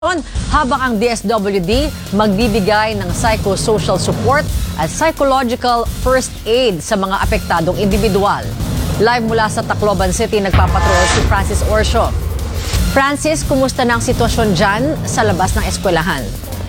Habang ang DSWD magbibigay ng psychosocial support at psychological first aid sa mga apektadong individual. Live mula sa Tacloban City, nagpapatrol si Francis Orsio. Francis, kumusta na ang sitwasyon dyan sa labas ng eskwelahan?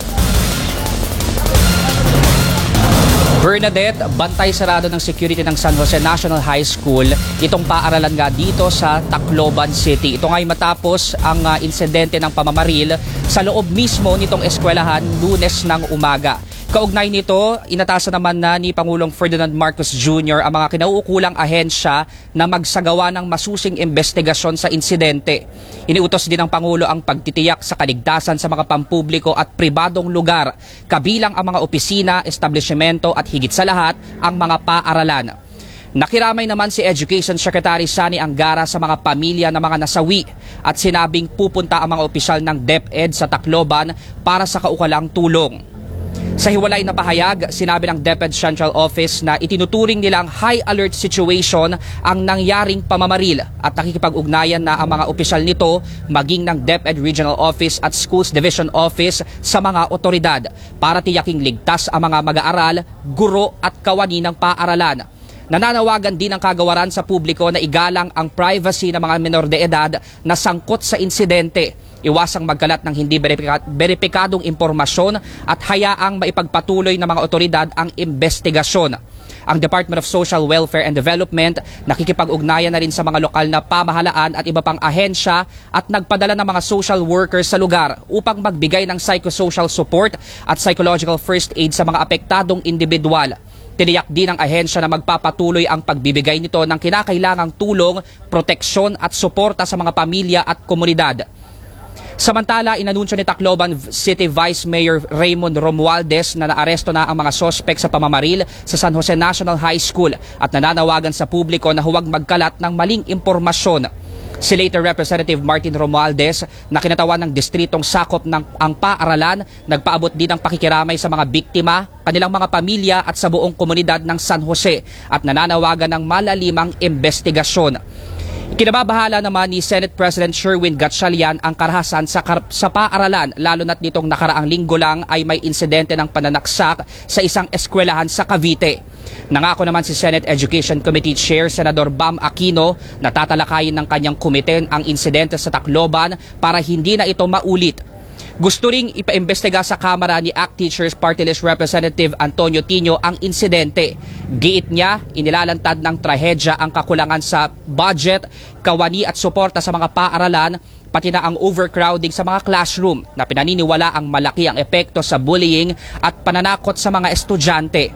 Bernadette, bantay sarado ng security ng San Jose National High School itong paaralan nga dito sa Tacloban City. Ito nga'y matapos ang insidente ng pamamaril sa loob mismo nitong eskwelahan Lunes ng umaga. Kaugnay nito, inatasan naman na ni Pangulong Ferdinand Marcos Jr. ang mga kinauukulang ahensya na magsagawa ng masusing investigasyon sa insidente. Iniutos din ng Pangulo ang pagtitiyak sa kaligtasan sa mga pampubliko at pribadong lugar, kabilang ang mga opisina, establishmento at higit sa lahat ang mga paaralan. Nakiramay naman si Education Secretary Sani Angara sa mga pamilya ng mga nasawi at sinabing pupunta ang mga opisyal ng DepEd sa Tacloban para sa kaukulang tulong. Sa hiwalay na pahayag, sinabi ng DepEd Central Office na itinuturing nilang high alert situation ang nangyaring pamamaril at nakikipag-ugnayan na ang mga opisyal nito maging ng DepEd Regional Office at Schools Division Office sa mga otoridad para tiyaking ligtas ang mga mag-aaral, guro at kawani ng paaralan. Nananawagan din ang kagawaran sa publiko na igalang ang privacy ng mga menor de edad na sangkot sa insidente. Iwasang magkalat ng hindi beripikadong impormasyon at hayaang maipagpatuloy ng mga otoridad ang investigasyon. Ang Department of Social Welfare and Development nakikipag-ugnayan na rin sa mga lokal na pamahalaan at iba pang ahensya at nagpadala ng mga social workers sa lugar upang magbigay ng psychosocial support at psychological first aid sa mga apektadong individual. Tiniyak din ng ahensya na magpapatuloy ang pagbibigay nito ng kinakailangang tulong, proteksyon at suporta sa mga pamilya at komunidad. Samantala, inanunsyo ni Tacloban City Vice Mayor Raymond Romualdez na naaresto na ang mga sospek sa pamamaril sa San Jose National High School at nananawagan sa publiko na huwag magkalat ng maling impormasyon. Si later Representative Martin Romualdez na kinatawan ng distritong sakop ng ang paaralan, nagpaabot din ng pakikiramay sa mga biktima, kanilang mga pamilya at sa buong komunidad ng San Jose at nananawagan ng malalimang investigasyon. Kinababahala naman ni Senate President Sherwin Gatchalian ang karahasan sa paaralan, lalo na't nitong nakaraang linggo lang ay may insidente ng pananaksak sa isang eskwelahan sa Cavite. Nangako naman si Senate Education Committee Chair Senador Bam Aquino na tatalakayin ng kanyang komite ang insidente sa Tacloban para hindi na ito maulit. Gusto ring ipaimbestiga sa Kamara ni ACT Teachers Party List Representative Antonio Tino ang insidente. Giit niya, inilalantad ng trahedya ang kakulangan sa budget, kawani at suporta sa mga paaralan, pati na ang overcrowding sa mga classroom na pinaniniwala ang malaki ang epekto sa bullying at pananakot sa mga estudyante.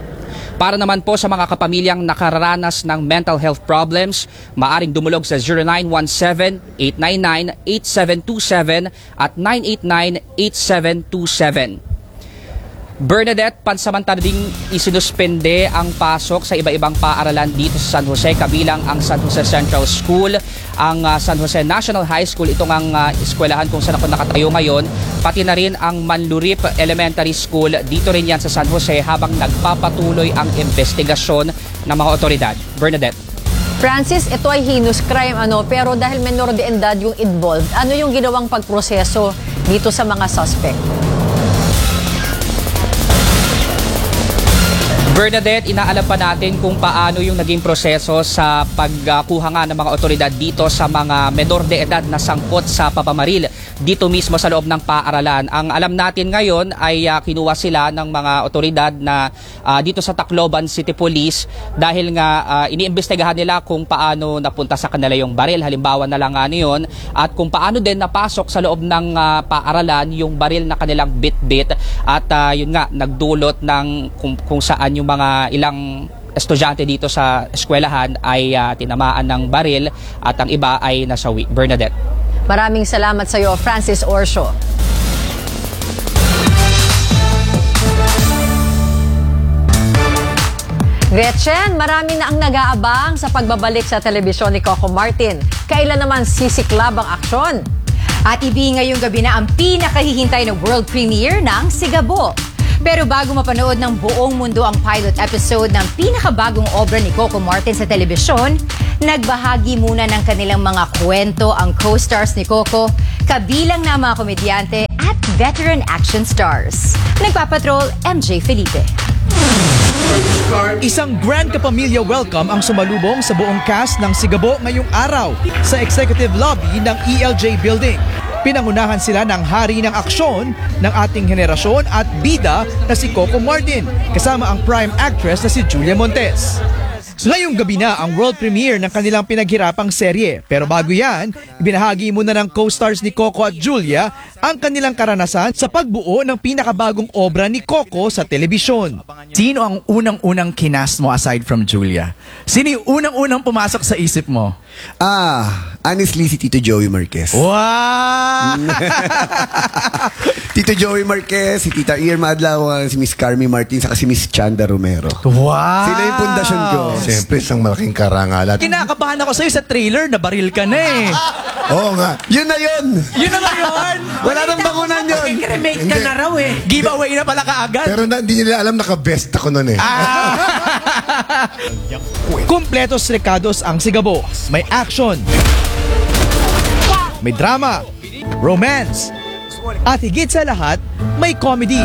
Para naman po sa mga kapamilyang nakararanas ng mental health problems, maaring dumulog sa 0917-899-8727 at 989-8727. Bernadette, pansamantala ding isinuspende ang pasok sa iba-ibang paaralan dito sa San Jose, kabilang ang San Jose Central School, ang San Jose National High School, itong ang eskwelahan kung saan ako nakatayo ngayon, pati na rin ang Manlurip Elementary School, dito rin yan sa San Jose habang nagpapatuloy ang investigasyon ng mga otoridad. Bernadette. Francis, ito ay heinous crime pero dahil menor de edad yung involved, ano yung ginawang pagproseso dito sa mga suspect? Bernadette, inaalam pa natin kung paano yung naging proseso sa pagkuha nga ng mga otoridad dito sa mga menor de edad na sangkot sa papamaril dito mismo sa loob ng paaralan. Ang alam natin ngayon ay kinuha sila ng mga otoridad na dito sa Tacloban City Police dahil nga iniimbestigahan nila kung paano napunta sa kanila yung baril, halimbawa na lang yun, at kung paano din napasok sa loob ng paaralan yung baril na kanilang bit-bit at yun nga, nagdulot ng kung saan yung mga ilang estudyante dito sa eskwelahan ay tinamaan ng baril at ang iba ay nasawi. Bernadette. Maraming salamat sa iyo, Francis Orsio. Gretchen, marami na ang nag-aabang sa pagbabalik sa telebisyon ni Coco Martin. Kailan naman sisiklab ang aksyon? At ngayong gabi na ang pinakahihintay na world premiere ng Sigabo. Pero bago mapanood ng buong mundo ang pilot episode ng pinakabagong obra ni Coco Martin sa telebisyon, nagbahagi muna ng kanilang mga kwento ang co-stars ni Coco Kabilang na mga komedyante at veteran action stars. Nagpapatrol, MJ Felipe. Isang grand kapamilya welcome ang sumalubong sa buong cast ng Sigabo ngayong araw sa executive lobby ng ELJ Building. Pinangunahan sila ng hari ng aksyon ng ating henerasyon at bida na si Coco Martin kasama ang prime actress na si Julia Montes. Ngayong gabi na ang world premiere ng kanilang pinaghirapang serye. Pero bago yan, ibinahagi muna ng co-stars ni Coco at Julia ang kanilang karanasan sa pagbuo ng pinakabagong obra ni Coco sa telebisyon. Sino ang unang-unang kinast mo aside from Julia? Sino yung unang-unang pumasok sa isip mo? Honestly, si Tito Joey Marquez. Wow! Tito Joey Marquez, si Tita Irma Adlawan, si Miss Carmi Martin, saka si Miss Chanda Romero. Wow! Sila yung pundasyon ko. Siyempre, isang malaking karangalan. Kinakabahan ako sa'yo sa trailer, nabaril ka na eh. Oo nga. Yun na yun! Yun na ngayon! Wala nang bangunan yun! Makikiremake ka na raw eh. Giveaway na pala kaagad. Pero hindi nila alam naka-best ako nun eh. Kumpletos rekados ang Sigabo. May action, may drama, romance, at higit sa lahat, may comedy.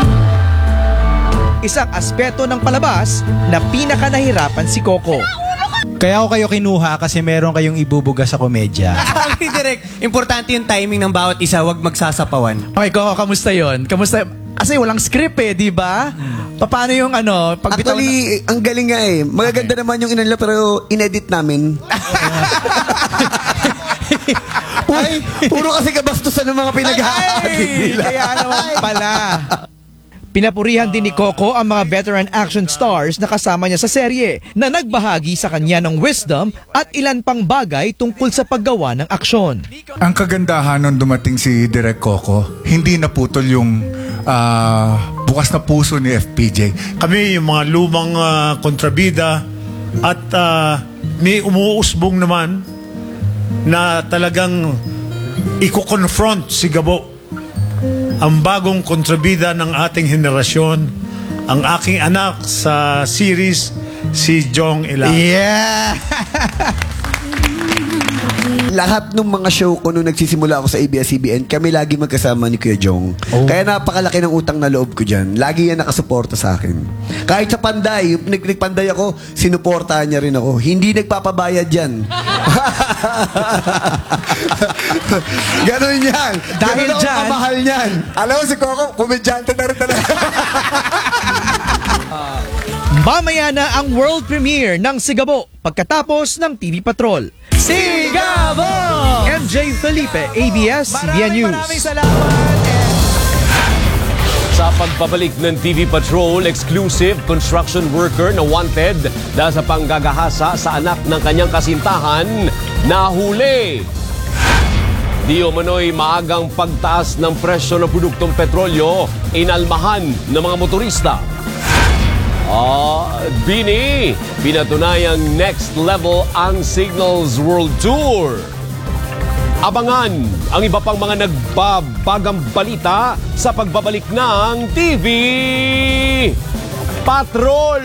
Isang aspeto ng palabas na pinakanahirapan si Coco. Kaya ako kayo kinuha kasi meron kayong ibubuga sa komedya. Direct, importante yung timing ng bawat isa, wag magsasapawan. Okay, Coco, kamusta yun? Kamusta? Kasi walang script eh, di ba? Paano yung pagbitaw Actually, ang galing nga eh. Magaganda naman yung inanla pero inedit namin. Ay, puro kasi kabastusan ng mga pinag-aadit nila. Kaya naman pala. Pinapurihan din ni Coco ang mga veteran action stars na kasama niya sa serye na nagbahagi sa kanya ng wisdom at ilan pang bagay tungkol sa paggawa ng aksyon. Ang kagandahan nung dumating si Direk Coco, hindi naputol yung bukas na puso ni FPJ. Kami yung mga lumang kontrabida at may umuusbong naman na talagang iko-confront si Gabo. Ang bagong kontrabida ng ating henerasyon, ang aking anak sa series, si Jong Elan. Yeah! Lahat ng mga show ko nung nagsisimula ako sa ABS-CBN, kami lagi magkasama ni Kuya Jong. Kaya napakalaki ng utang na loob ko dyan. Lagi yan nakasuporta sa akin. Kahit sa Panday, nagpanday ako, sinuportahan niya rin ako. Hindi nagpapabayad yan. Ganon yan. Dahil Ganon dyan, kamahal niyan. Alam mo si Coco, komedyante na rin talaga. Mamaya na ang world premiere ng Sigabo pagkatapos ng TV Patrol. Sigabo! MJ Felipe, ABS-CBN News. Maraming salamat! Sa pagbabalik ng TV Patrol, exclusive construction worker na wanted dahil sa panggagahasa sa anak ng kanyang kasintahan, nahuli. Di umano'y maagang pagtaas ng presyo ng produktong petrolyo, inalmahan ng mga motorista. Bini, pinatunayang next level ang Signals World Tour. Abangan ang iba pang mga nagbabagang balita sa pagbabalik ng TV Patrol.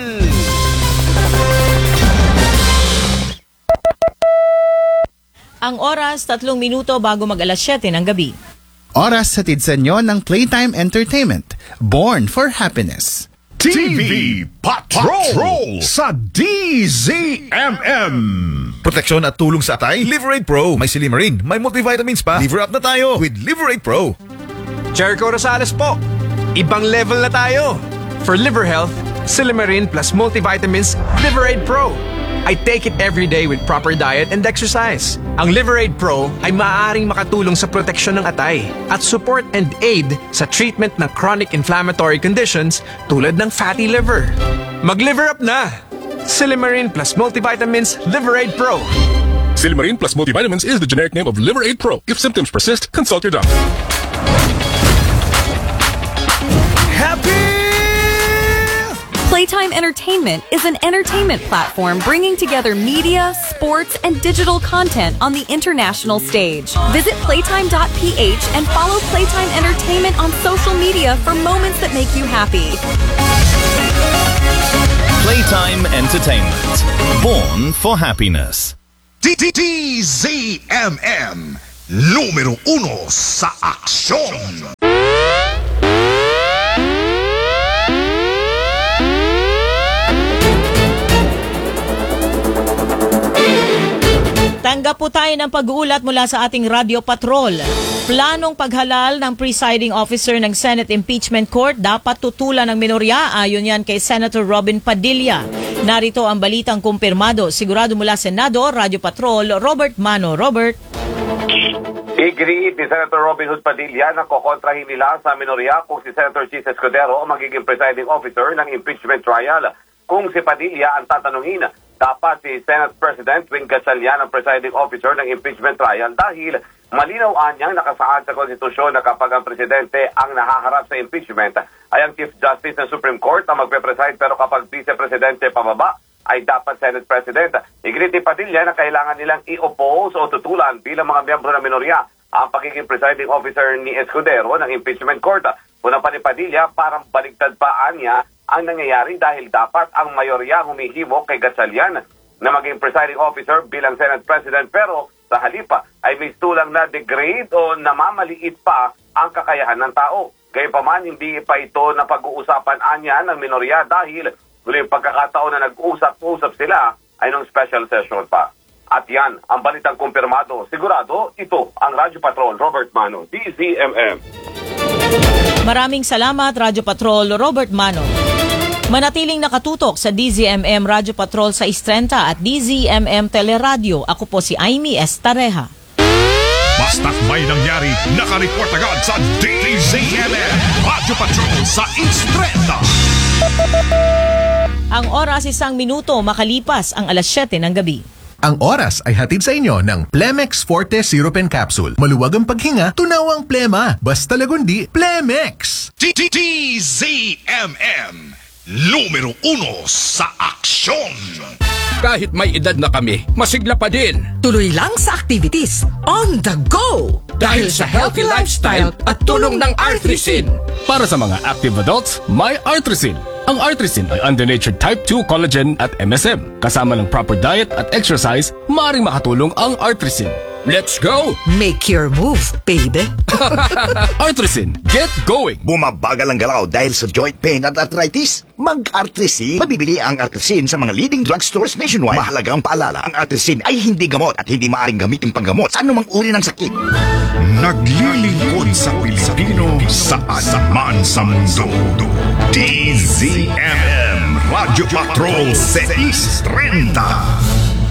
Ang oras, 3 minuto bago mag-alas 7 ng gabi. Oras hatid sa inyo ng Playtime Entertainment. Born for happiness. TV Patrol sa DZMM. Proteksyon at tulong sa atay, Liver 8 Pro. May Silimarin, may multivitamins pa. Liver up na tayo with Liver 8 Pro. Jericho Rosales po. Ibang level na tayo. For liver health, Silimarin plus multivitamins, Liver 8 Pro. I take it every day with proper diet and exercise. Ang Liver 8 Pro ay maaaring makatulong sa proteksyon ng atay at support and aid sa treatment ng chronic inflammatory conditions tulad ng fatty liver. Mag-liver up na! Silimarin plus multivitamins, Liver 8 Pro. Silimarin plus multivitamins is the generic name of Liver 8 Pro. If symptoms persist, consult your doctor. Playtime Entertainment is an entertainment platform bringing together media, sports, and digital content on the international stage. Visit playtime.ph and follow Playtime Entertainment on social media for moments that make you happy. Playtime Entertainment. Born for happiness. DZMM. Numero 1 sa aksyon. Tanggap po tayo ng pag-uulat mula sa ating Radio Patrol. Planong paghalal ng presiding officer ng Senate Impeachment Court dapat tutulan ng minorya, ayon yan kay Senator Robin Padilla. Narito ang balitang kumpirmado. Sigurado mula Senado, Radio Patrol, Robert Mano. Robert. Iginiit ni Senator Robin Hood Padilla na kokontrahin nila sa minorya kung si Senator Chis Escudero ang magiging presiding officer ng impeachment trial. Kung si Padilla ang tatanungin, dapat si Senate President Wing Gatchalian ang presiding officer ng impeachment trial dahil malinaw niyang nakasaad sa konstitusyon na kapag ang presidente ang nahaharap sa impeachment ay ang Chief Justice ng Supreme Court ang magpe-preside, pero kapag vice-presidente pababa ay dapat Senate President. Iginiit ni Padilla na kailangan nilang i-oppose o tutulan bilang mga miyembro ng minorya ang pagiging presiding officer ni Escudero ng impeachment court. Una pa ni Padilla, parang baligtad paan niya ang nangyayari dahil dapat ang mayorya humihimo kay Gatchalian na maging presiding officer bilang Senate President, pero sa halipa ay mistulang na degrade o namamaliit pa ang kakayahan ng tao. Gayunpaman, hindi pa ito na pag-uusapan anya ng minorya dahil huling pagkakataon na nag-usap-usap sila ay nung special session pa. At yan, ang balitang kumpirmado. Sigurado, ito ang Radyo Patrol, Robert Mano, DZMM. Maraming salamat, Radyo Patrol, Robert Mano. Manatiling nakatutok sa DZMM Radyo Patrol sa Istrenta at DZMM Teleradio. Ako po si Aimee Estareja. Basta't may nangyari, nakareport agad sa DZMM Radyo Patrol sa Istrenta. Ang oras 1 minuto makalipas ang alas 7 ng gabi. Ang oras ay hatid sa inyo ng Plemex Forte Syrup and Capsule. Maluwag ang paghinga, tunaw ang plema. Basta lagundi, Plemex! DZMM Numero 1 sa aksyon. Kahit may edad na kami, masigla pa din. Tuloy lang sa activities. On the go! Dahil sa healthy lifestyle at tulong ng Artrisin. Para sa mga active adults, may Artrisin. Ang Artrisin ay under-natured type 2 collagen at MSM. Kasama ng proper diet at exercise, maaaring makatulong ang Artrisin. Let's go! Make your move, baby! Artrisin, get going! Bumabagal ang galaw dahil sa joint pain at arthritis? Mag-Artrisin. Mabibili ang Artrisin sa mga leading drugstores nationwide. Mahalagang paalala, ang Artrisin ay hindi gamot at hindi maaaring gamitin panggamot sa anumang uri ng sakit. Naglilingkod sa Pilipino saan man sa mundo. DZMM Radyo Patrol 630.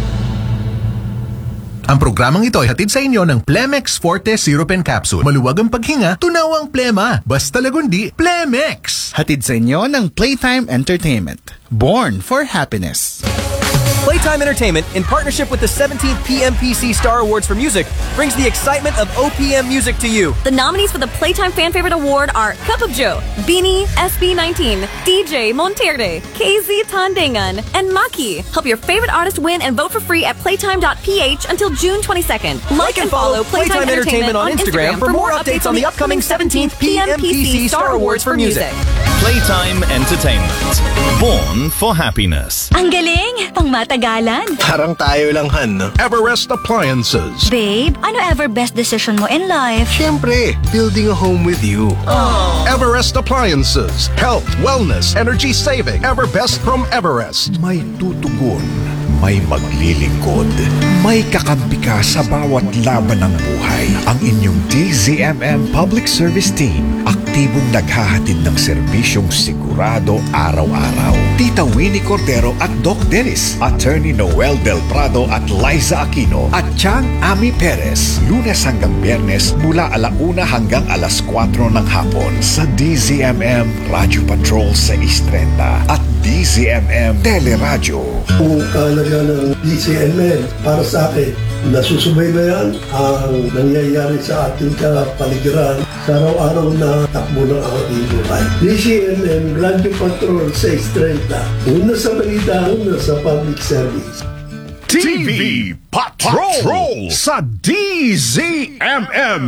Ang programang ito ay hatid sa inyo ng Plemex Forte Syrup and Capsule. Maluwag ang paghinga, tunaw ang plema. Basta lagundi, Plemex! Hatid sa inyo ng Playtime Entertainment. Born for Happiness. Playtime Entertainment, in partnership with the 17th PMPC Star Awards for Music, brings the excitement of OPM music to you. The nominees for the Playtime Fan Favorite Award are Cup of Joe, Beanie, SB19, DJ Monterde, KZ Tandangan, and Maki. Help your favorite artist win and vote for free at playtime.ph until June 22nd. Like and follow Playtime Entertainment on Instagram for more updates on the upcoming 17th PMPC Star Awards for Music. Playtime Entertainment. Born for Happiness. Ang galing! Pangmatagalan. Parang tayo lang, Han. Everest Appliances. Babe, ano ever best decision mo in life? Siyempre, building a home with you. Aww. Everest Appliances. Health, wellness, energy saving. Everbest from Everest. May tutugon. May maglilingkod. May kakampi ka sa bawat laban ng buhay. Ang inyong DZMM Public Service Team, aktibong naghahatid ng serbisyong sigurado araw-araw. Tita Winnie Cordero at Doc Dennis, Attorney Noel Del Prado at Liza Aquino, at Chang Ami Perez. Lunes hanggang Biyernes mula 1:00 hanggang 4:00 ng hapon sa DZMM Radio Patrol sa Istrenta at DZMM Teleradio. Ang kahalaga ng DZMM para sa akin, nasusubaybayan ang nangyayari sa ating kapaligiran sa araw-araw na takbo ng ating buhay. DZMM Radio Patrol sa Istrenta. Una sa balita, una sa public service. TV Patrol sa DZMM.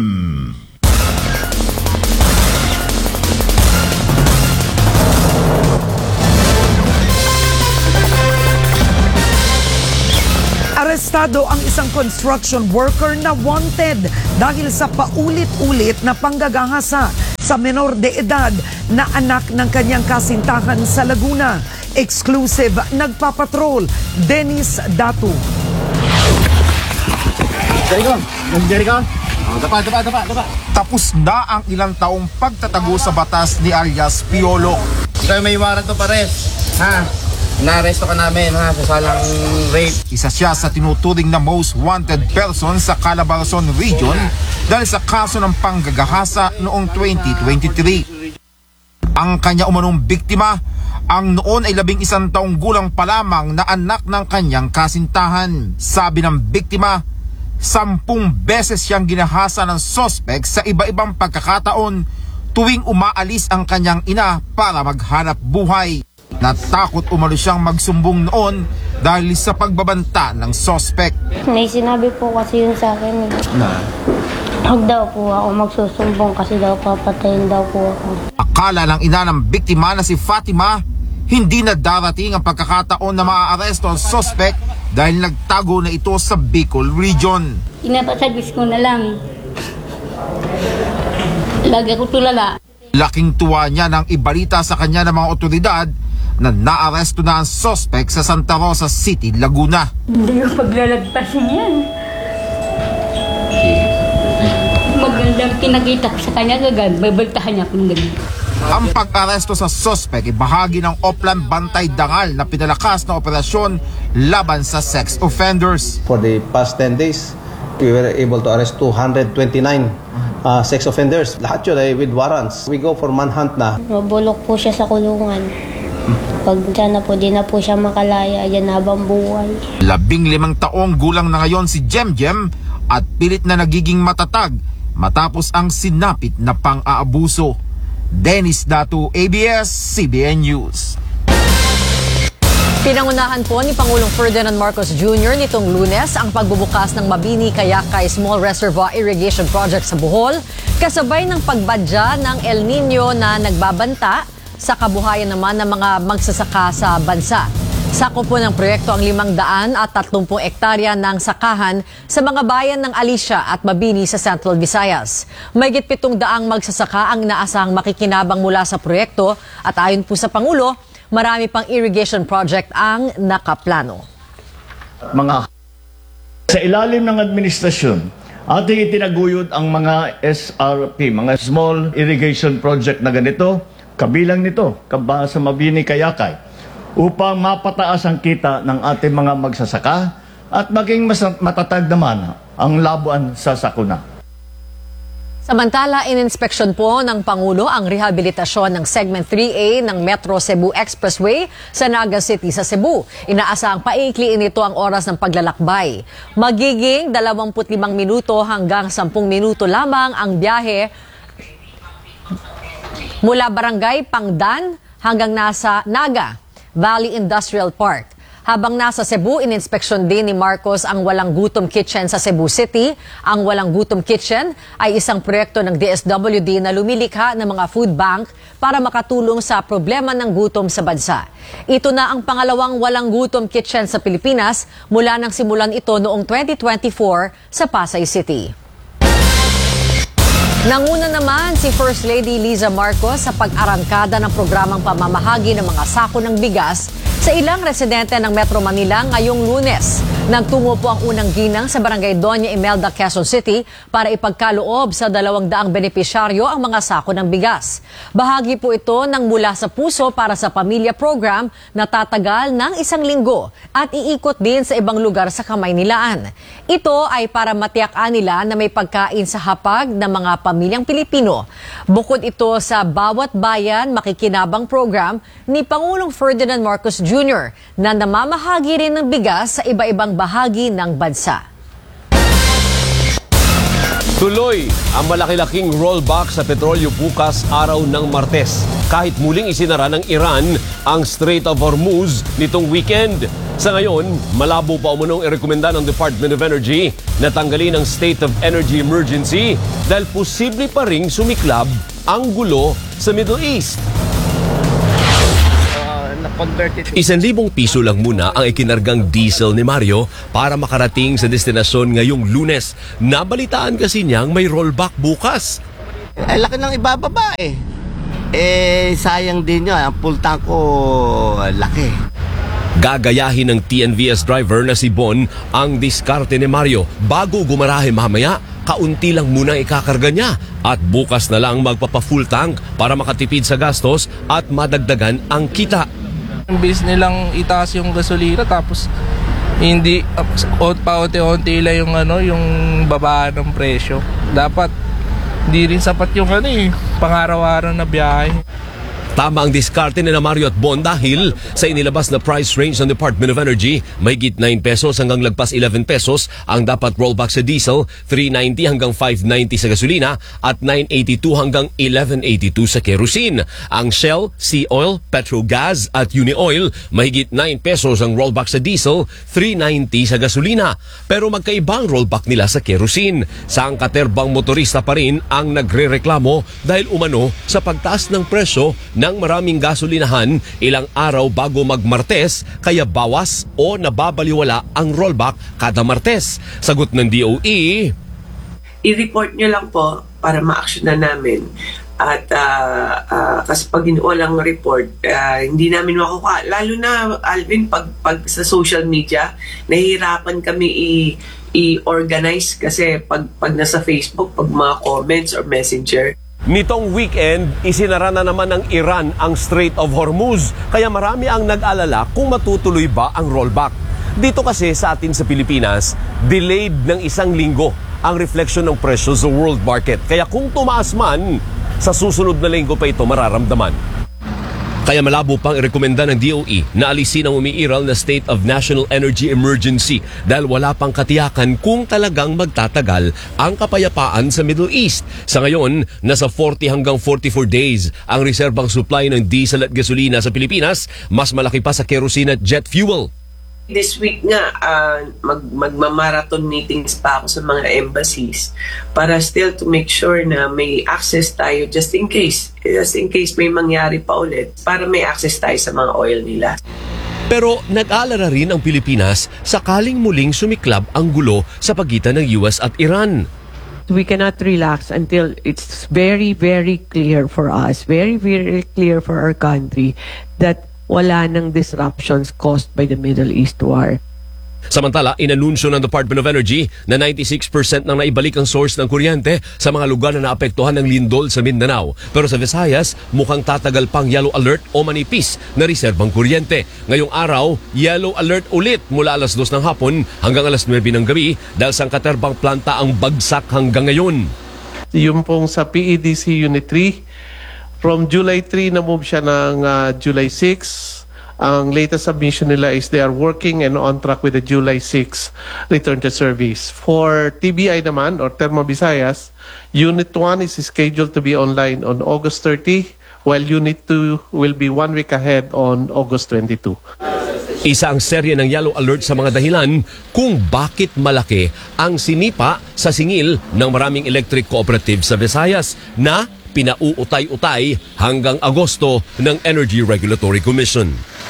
Arestado ang isang construction worker na wanted dahil sa paulit-ulit na panggagahasa sa menor de edad na anak ng kanyang kasintahan sa Laguna. Exclusive nagpapatrol, Dennis Datu. Jericon. Tapos na ang ilang taong pagtatago sa batas ni alias Piolo. Kaya may warrant to pares. Ha? Naaresto ka namin ha sa salang rape. Isa siya sa tinuturing na most wanted person sa Calabarzon Region dahil sa kaso ng panggagahasa noong 2023. Ang kanya umanong biktima, ang noon ay 11 taong gulang pa lamang na anak ng kanyang kasintahan. Sabi ng biktima, 10 beses siyang ginahasa ng sospek sa iba-ibang pagkakataon tuwing umaalis ang kanyang ina para maghanap buhay. Natakot umano siyang magsumbong noon dahil sa pagbabanta ng sospek. May sinabi po kasi yun sa akin. Huwag daw po ako magsusumbong kasi daw papatayin daw po ako. Akala ng ina ng biktima na si Fatima, hindi na darating ang pagkakataon na maaaresto ang sospek dahil nagtago na ito sa Bicol Region. Inapasadis ko na lang. Lagi ako tulala. Laking tuwa niya nang ibalita sa kanya ng mga otoridad na naaresto na ang sospek sa Santa Rosa City, Laguna. Hindi ko paglalagpasin yan. Magandang pinakita ko sa kanya, babaltahan niya akong ganun. Ang pag-aresto sa sospek ay bahagi ng Oplan Bantay Dangal na pinalakas na operasyon laban sa sex offenders. For the past 10 days, we were able to arrest 229 sex offenders. Lahat yun ay with warrants. We go for manhunt na. Mabulok po siya sa kulungan. Pag dyan na po, di na po siya makalaya, yan habang buhay. 15 taong gulang na ngayon si Jemjem at pilit na nagiging matatag matapos ang sinapit na pang-aabuso. Dennis Datu, ABS-CBN News. Pinangunahan po ni Pangulong Ferdinand Marcos Jr. nitong Lunes ang pagbubukas ng Mabini-Kayakay Small Reservoir Irrigation Project sa Bohol, kasabay ng pagbadya ng El Nino na nagbabanta sa kabuhayan naman ng mga magsasaka sa bansa. Sakop po ng proyekto ang 530 ektarya ng sakahan sa mga bayan ng Alicia at Mabini sa Central Visayas. Mahigit 700 magsasaka ang inaasahang makikinabang mula sa proyekto at ayon po sa Pangulo, marami pang irrigation project ang nakaplano. Sa ilalim ng administrasyon, ating itinaguyod ang mga SRP, mga Small Irrigation Project na ganito, kabilang nito, sa Mabini-Kayakay, upang mapataas ang kita ng ating mga magsasaka at maging mas matatag naman ang labuan sa sakuna. Samantala, ininspeksyon po ng Pangulo ang rehabilitasyon ng Segment 3A ng Metro Cebu Expressway sa Naga City sa Cebu. Inaasahang paikliin ito ang oras ng paglalakbay. Magiging 25 minuto hanggang 10 minuto lamang ang biyahe mula Barangay Pangdan hanggang nasa Naga Valley Industrial Park. Habang nasa Cebu, ininspeksyon din ni Marcos ang Walang Gutom Kitchen sa Cebu City. Ang Walang Gutom Kitchen ay isang proyekto ng DSWD na lumilikha ng mga food bank para makatulong sa problema ng gutom sa bansa. Ito na ang pangalawang Walang Gutom Kitchen sa Pilipinas mula nang simulan ito noong 2024 sa Pasay City. Nanguna naman si First Lady Liza Marcos sa pag-arangkada ng programang pamamahagi ng mga sako ng bigas sa ilang residente ng Metro Manila ngayong Lunes. Nagtungo po ang unang ginang sa Barangay Doña Imelda, Quezon City para ipagkaloob sa 200 benepisyaryo ang mga sako ng bigas. Bahagi po ito ng Mula sa Puso para sa Pamilya program na tatagal ng 1 linggo at iikot din sa ibang lugar sa Kamaynilaan. Ito ay para matiyakan nila na may pagkain sa hapag ng mga pamilyang Pilipino. Bukod ito sa Bawat Bayan Makikinabang program ni Pangulong Ferdinand Marcos Jr. na namamahagi rin ng bigas sa iba-ibang bahagi ng bansa. Tuloy ang malaki-laking rollback sa petrolyo bukas araw ng Martes kahit muling isinara ng Iran ang Strait of Hormuz nitong weekend. Sa ngayon, malabo pa umunong irekomenda ng Department of Energy na tanggalin ang state of energy emergency dahil posible pa ring sumiklab ang gulo sa Middle East. converted. 1,000 piso lang muna ang ikinargang diesel ni Mario para makarating sa destinasyon ngayong Lunes. Nabalitaan kasi niyang may rollback bukas. Laki ng ibababa eh. Sayang din yun. Ang full tank ko, laki. Gagayahin ng TNVS driver na si Bon ang diskarte ni Mario. Bago gumarahe mamaya, kaunti lang muna ikakarga niya at bukas na lang magpapa-full tank para makatipid sa gastos at madagdagan ang kita. Ang bilis nilang itaas yung gasolina tapos hindi paunti-unti lang yung baba ng presyo. Dapat hindi rin sapat yung pang-araw-araw na biyahe. Tama ang diskarte ni Mario at Bon dahil sa inilabas na price range ng Department of Energy, mahigit 9 pesos hanggang lagpas 11 pesos ang dapat rollback sa diesel, 390 hanggang 590 sa gasolina at 982 hanggang 1182 sa kerosene. Ang Shell, Sea Oil, Petrogas at Unioil, mahigit 9 pesos ang rollback sa diesel, 390 sa gasolina. Pero magkaiba ang rollback nila sa kerosene. Sa katerbang motorista pa rin ang nagrereklamo dahil umano sa pagtaas ng presyo ng maraming gasolinahan ilang araw bago magmartes kaya bawas o nababaliwala ang rollback kada Martes. Sagot ng DOE, i-report nyo lang po para ma-action na namin. At kasi pag walang report, hindi namin makukuha. Lalo na, Alvin, pag sa social media, nahihirapan kami i-organize kasi pag nasa Facebook, pag mga comments or messenger. Nitong weekend, isinara na naman ng Iran ang Strait of Hormuz, kaya marami ang nag-alala kung matutuloy ba ang rollback. Dito kasi sa atin sa Pilipinas, delayed ng 1 linggo ang reflection ng presyo sa world market. Kaya kung tumaas man, sa susunod na linggo pa ito mararamdaman. Kaya malabo pang irekomenda ng DOE na alisin ang umiiral na State of National Energy Emergency dahil wala pang katiyakan kung talagang magtatagal ang kapayapaan sa Middle East. Sa ngayon, nasa 40 hanggang 44 days ang reserbang supply ng diesel at gasolina sa Pilipinas, mas malaki pa sa kerosene at jet fuel. This week nga, magmamarathon meetings pa ako sa mga embassies para still to make sure na may access tayo just in case may mangyari pa ulit para may access tayo sa mga oil nila. Pero nag-alala rin ang Pilipinas sakaling muling sumiklab ang gulo sa pagitan ng US at Iran. We cannot relax until it's very, very clear for us, very, very clear for our country that wala ng disruptions caused by the Middle East war. Samantala, inanunsyo ng Department of Energy na 96% nang naibalik ang source ng kuryente sa mga lugar na naapektuhan ng lindol sa Mindanao. Pero sa Visayas, mukhang tatagal pang yellow alert o manipis na reserbang kuryente. Ngayong araw, yellow alert ulit mula alas 2 ng hapon hanggang alas 9 ng gabi dahil sa katerbang planta ang bagsak hanggang ngayon. Yung pong sa PEDC Unit 3, from July 3 na-move siya ng July 6. Ang latest submission nila is they are working and on track with the July 6 return to service. For TBI naman, or Thermo Visayas, Unit 1 is scheduled to be online on August 30, while Unit 2 will be 1 week ahead on August 22. Isa ang serye ng yellow alert sa mga dahilan kung bakit malaki ang sinipa sa singil ng maraming electric cooperatives sa Visayas na pinauutay-utay hanggang Agosto ng Energy Regulatory Commission.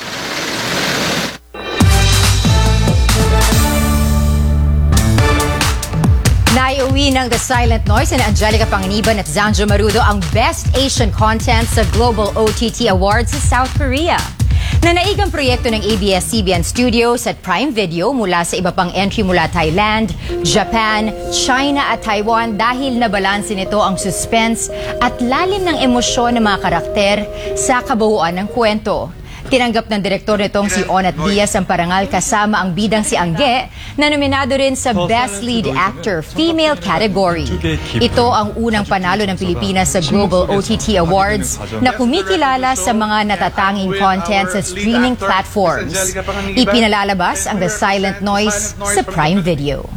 Naiuwi ng The Silent Noise ni Angelica Panganiban at Zanjo Marudo ang Best Asian Content sa Global OTT Awards sa South Korea. Nanaigang proyekto ng ABS-CBN Studios at Prime Video mula sa iba pang entry mula Thailand, Japan, China at Taiwan dahil nabalansin nito ang suspense at lalim ng emosyon ng mga karakter sa kabuuan ng kwento. Tinanggap ng direktor nitong si Onat Diaz ang parangal kasama ang bidang si Angge na nominado rin sa Best Lead Actor Female category. Ito ang unang panalo ng Pilipinas sa Global OTT Awards na kumikilala sa mga natatanging content sa streaming platforms. Ipinalalabas ang The Silent Noise sa Prime Video.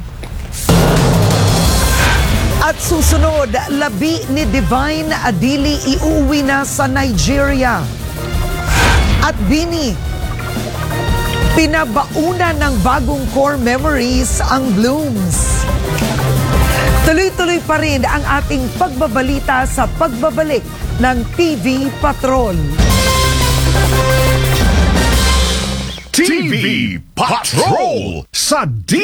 At susunod, labi ni Divine Adili iuwi na sa Nigeria. At Bini, pinabaunan ng bagong core memories ang Blooms. Tuloy-tuloy pa rin ang ating pagbabalita sa pagbabalik ng TV Patrol. TV Patrol sa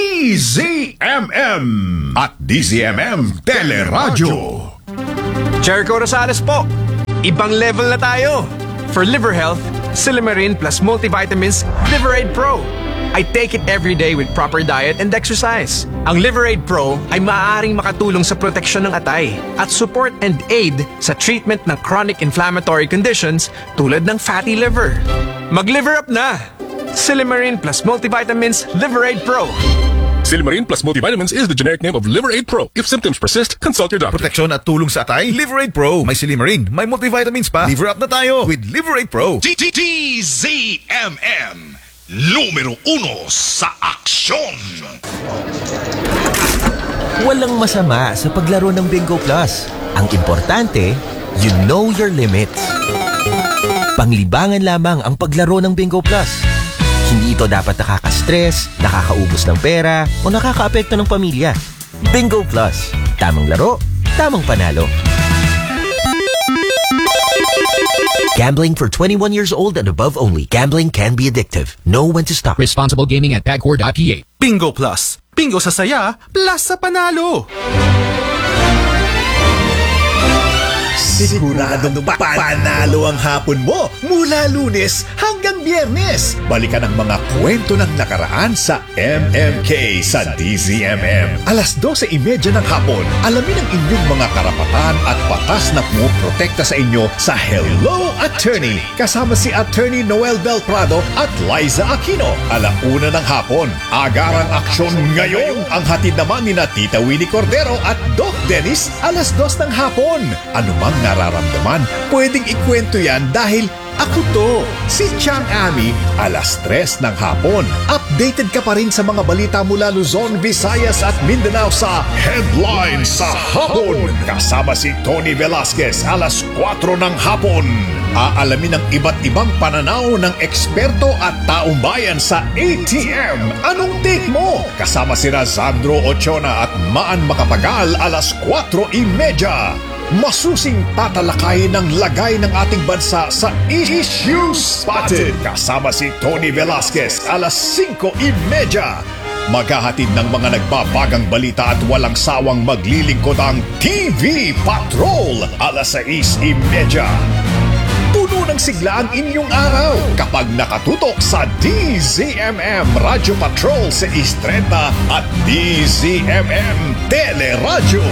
DZMM at DZMM Teleradyo. Jericho Rosales po. Ibang level na tayo. For liver health, Silimarin plus multivitamins Liveraid Pro. I take it every day with proper diet and exercise. Ang Liveraid Pro ay maaaring makatulong sa proteksyon ng atay at support and aid sa treatment ng chronic inflammatory conditions tulad ng fatty liver. Mag-liver up na! Silimarin plus multivitamins Liveraid Pro. Silimarin plus multivitamins is the generic name of Liveraid Pro. If symptoms persist, consult your doctor. Proteksyon at tulong sa atay, Liveraid Pro. May Silimarin, may multivitamins pa. Liver up na tayo with Liveraid Pro. DZMM, numero 1 sa aksyon. Walang masama sa paglaro ng Bingo Plus. Ang importante, you know your limits. Panglibangan lamang ang paglaro ng Bingo Plus. Hindi ito dapat nakaka-stress, nakakaubos ng pera, o nakakaapekto ng pamilya. Bingo Plus. Tamang laro, tamang panalo. Gambling for 21 years old and above only. Gambling can be addictive. Know when to stop. Responsible gaming at pagcor.ph. Bingo Plus. Bingo sa saya, plus sa panalo. Siguradong panalo ang hapon mo mula Lunes hanggang Biyernes. Balikan ang mga kwento ng nakaraan sa MMK sa DZMM. Alas 12:30 ng hapon, alamin ang inyong mga karapatan at batas na pumoprotekta sa inyo sa Hello Attorney. Kasama si Attorney Noel Del Prado at Liza Aquino. 1:00 ng hapon, agarang aksyon ngayon. Ang hatid naman ni na Tita Winnie Cordero at Doc Dennis, 2:00 ng hapon. Anumang nararamdaman, pwedeng ikwento yan dahil ako to, si Chang Ami, 3:00 ng hapon. Updated ka pa rin sa mga balita mula Luzon, Visayas at Mindanao sa Headline sa Hapon. Kasama si Tony Velasquez, 4:00 ng hapon. Aalamin ang iba't ibang pananaw ng eksperto at taong bayan sa ATM. Anong take mo? Kasama si Sandro Ochona at Maan Makapagal, 4:30. Masusing tatalakayin ng lagay ng ating bansa sa Issues Spotted. Kasama si Tony Velasquez, 5:30. Maghahatid ng mga nagbabagang balita at walang sawang maglilingkod ang TV Patrol, 6:30. Puno ng sigla ang inyong araw kapag nakatutok sa DZMM Radio Patrol sa 6:30 at DZMM Teleradyo.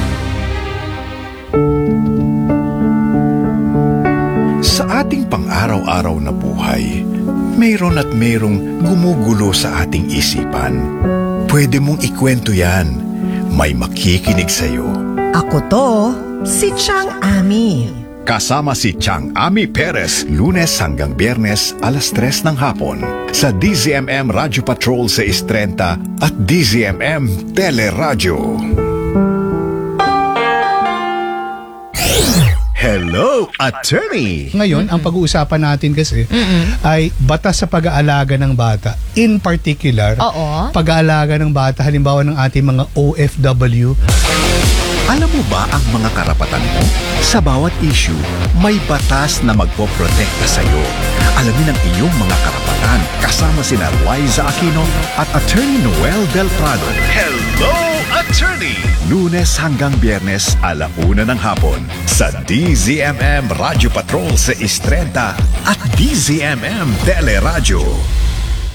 Sa ating pang-araw-araw na buhay, mayroon at mayroong gumugulo sa ating isipan. Pwede mong ikwento yan. May makikinig sa'yo. Ako to, si Chang Ami. Kasama si Chang Ami Perez, Lunes hanggang Biyernes, 3:00 ng hapon. Sa DZMM Radio Patrol sa 6:30 at DZMM Teleradyo. Hello, Attorney! Ngayon, ang pag-uusapan natin kasi ay batas sa pag-aalaga ng bata. In particular, pag-aalaga ng bata, halimbawa ng ating mga OFW. Alam mo ba ang mga karapatan mo? Sa bawat issue, may batas na magpoprotekta sa iyo. Alamin ang iyong mga karapatan kasama sina Liza Aquino at Attorney Noel Del Prado. Hello, Attorney! Lunes hanggang Biyernes, 1:00 ng hapon sa DZMM Radio Patrol sa 6:30 at DZMM Teleradyo.